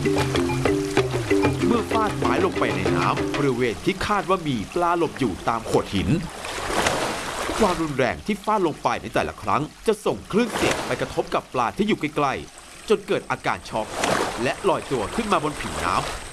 เมื่อฟาดหมายลงไปในน้ำบริเวณที่คาดว่ามีปลาหลบอยู่ตามโขดหินความรุนแรงที่ฟาดลงไปในแต่ละครั้งจะส่งคลื่นเสียงไปกระทบกับปลาที่อยู่ใกล้ๆจนเกิดอาการช็อกและลอยตัวขึ้นมาบนผิวน้ำ